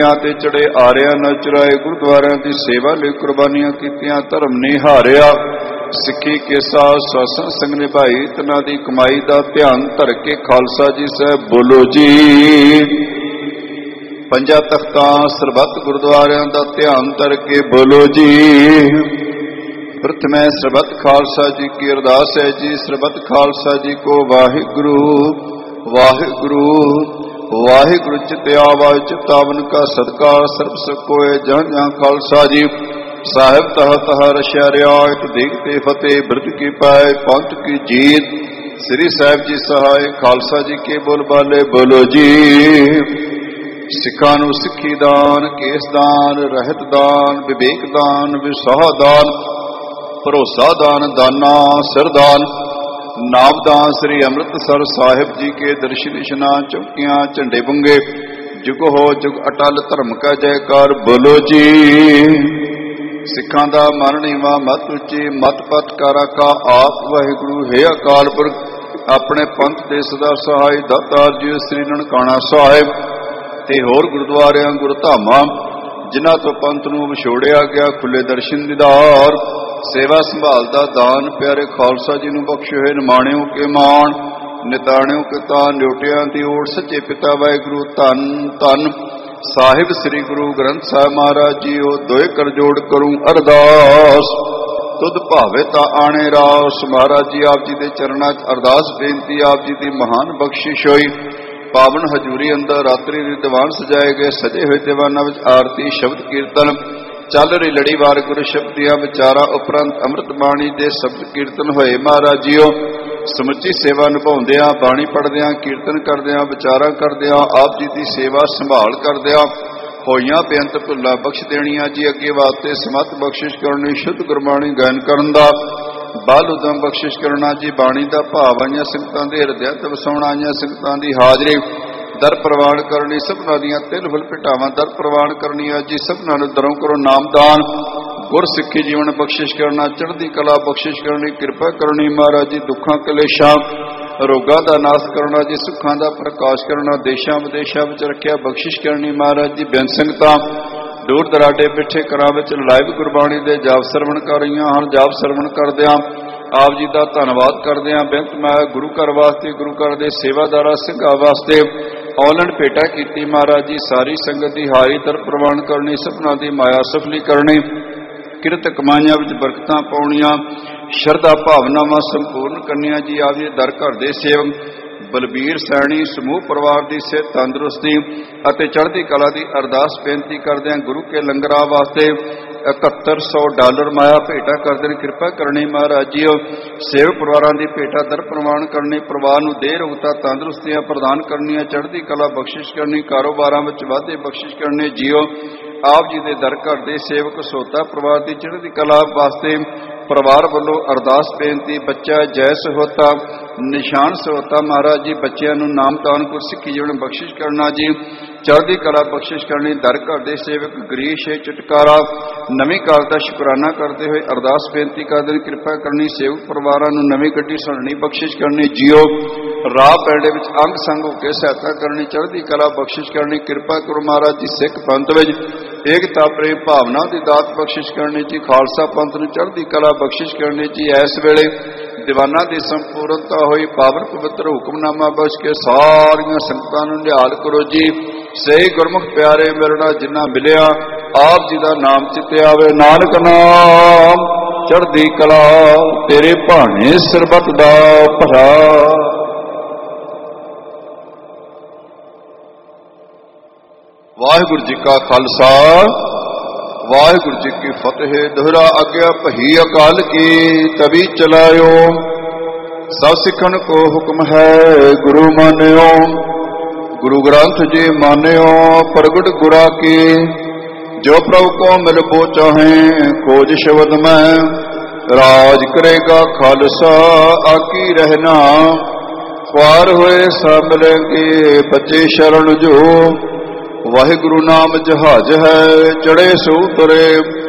ਤੇ ਚੜੇ ਆਰਿਆ न चुराए गुरुद्वारियां की सेवा ले कुर्बानियां कीतियां धर्म नहीं हारिया सिक्खी केसा सत्संग संग निभाई तना दी कमाई दा ध्यान धर के खालसा जी साहब बोलो जी। पंजा तख्तां सरबत गुरुद्वारियां दा ध्यान धर के बोलो जी। प्रथम सरबत खालसा जी की अरदास है जी। सरबत खालसा जी को वाहिगुरु वाहिगुरु वाहिगुरु चित्ते आवाज चितावन का सदकार सर्ब सकोए जहाँ जहाँ खालसा जी साहिब तह तह रशिया रियायत देखते फतेह ब्रज की पाए पंथ की जीत श्री साहिब जी सहाय खालसा जी के बोल बाले बोलो जी। सिखा नूं सिक्खी दान केस दान रहत दान विवेक दान विसाह दान भरोसा दान दाना सिरदान नामदान श्री अमृतसर साहिब जी के दर्शन इशनान चौकियां झंडे बुंगे जुग हो जुग अटल धर्म का जयकार बोलो जी। सिखां दा मन नीवा मत उची मत पत कारा का आप वाहिगुरु हे अकाल पुरख अपने पंथ दे सदा सहाय दातार जी श्री ननकाना साहिब ते होर गुरुद्वारियां गुरधामां जिन्हां तो पंथ नूं विछोड़िया गया खुले दर्शन दीदार सेवा संभाल दा दान प्यारे खालसा जी नूं बख्शे होए निमाणिओ के मान निताणिओ के तान न्योटियां दी ओट सच्चे पिता वाहिगुरु धन धन साहिब श्री गुरु ग्रंथ साहिब महाराज जी ओ दोए कर जोड़ करूं अरदास तुद भावे ता आणे रास। महाराज जी आप जी दे चरणां च अरदास बेनती आप जी दी महान बख्शिश होई पावन हजूरी अंदर रात्रि दे दीवान सजाए गए सजे हुए दीवाना विच आरती शब्द कीर्तन चल रही लड़ीवार गुरु शब्द दिया विचारा उपरंत अमृत बाणी दे शब्द कीर्तन होए। महाराज जीओ समुची सेवा निभाउंदियां बाणी पढ़दियां कीर्तन करदियां विचारा करदियां आप जी की सेवा संभाल करदियां होइयां बेअंत भुल्लां बख्श देणियां जी अगे वास्ते समत बख्शिश करनी शुद्ध गुरबाणी गायन करन दा बल उदम बख्शिश करना जी। बाणी का भाव आईयां संगतां दे हिरदियां ते वसाउणा आईयां संगतां दी हाजरी दर प्रवान करनी सबना दियां तिल फुल पिटावां दर प्रवान करनी जी। सबना नूं दरों करो नामदान गुर सिक्खी जीवन बख्शिश करना चढ़दी कला बख्शिश करनी कृपा करनी। महाराज जी दुखां कलेशां रोगां दा नाश करना जी सुखां दा प्रकाश करना देशां विदेशां विच रखिया बख्शिश करनी। महाराज जी बेअंत संगतां दूर दराडे बिठे घरां विच लाइव गुरबाणी दे जाप सरवण कर रहीआं हन। जाप सरवण करदिआं आप जी का धन्नवाद करदिआं बेअंत माया गुरु घर वास्ते गुरु घर दे सेवादारां सिंघां वास्ते औलण भेटा कीती। महाराज जी सारी संगत की हारी दर प्रवान करनी सबना की माया सफली करनी किरत कमाइयां विच बरकतां पाउणियां शरधा भावनावां संपूर्ण करनियां जी। आप जी दर घर दे सेवक बलबीर सैनी समूह परिवार की सेहत तंदुरुस्ती अते चढ़दी कला की अरदास बेनती करदिआं गुरु के लंगरां वास्ते $7100 माया भेटा करदे ने कृपा करनी। महाराज जी सेवक परिवारां दी भेटा दर प्रवान करनी परिवार नूं देह रोगता तंदुरुस्तियां प्रदान करनियां चढ़दी कला बख्शिश करनी कारोबारां विच वाधे बख्शिश करने जीओ। आप जी दे दर घर दे सेवक सोता परिवार की चढ़दी कला वास्ते परिवार वालों अरदास बेनती बच्चा जय सहोता निशान सहोता। महाराज जी बच्चों नूं नामदान को सिक्खी जीवन बख्शिश करना जी चढ़दी कला बख्शिश करनी। दर घर दे सेवक गरीश है चुटकारा नवीं काल का शुकराना करते हुए अरदास बेनती करते कृपा करनी सेवक परिवारां नूं नवीं गड्डी सुननी बख्शिश करनी जीओ। राह पैंडे विच अंग संग होकर सहायता करनी चढ़दी कला बख्शिश करनी कृपा करो। महाराज जी सिख पंथ विच एकता प्रेम भावना की दात बख्शिश करनी जी। खालसा पंथ नूं चढ़दी कला बख्शिश करनी जी। इस वेले दीवाना की संपूर्णता हुई पावन पवित्र हुक्मनामा बख्श के सारियां संगतां नूं निहाल करो जी। सही गुरमुख प्यारे मिलना जिन्ना मिलिया आप जी का नाम चिते आवे नानक नाम चढ़दी कला तेरे भाने सरबत दा भला। वाहिगुरु जी का खालसा वाहिगुरु जी की फतेह। दोहरा आज्ञा भही अकाल की तभी चलायो सब सिखन को हुक्म है गुरु मान्यो। गुरु ग्रंथ जी मान्यो प्रगट गुरा की जो प्रभु को मिल बो चाहे खोज शब्द में राज करेगा खालसा आकी रहना। ख्वार हुए सब मिलेंगे बच्चे शरण जो वाहिगुरु नाम जहाज है चढ़े सो उतरे